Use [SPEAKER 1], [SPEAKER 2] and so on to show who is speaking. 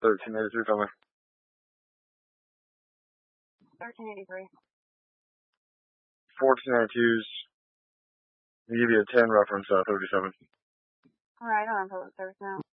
[SPEAKER 1] 1383, tell me.
[SPEAKER 2] 1383.
[SPEAKER 1] 1492's, I'll give you a 10 reference, 37.
[SPEAKER 2] Alright, I don't have public service now.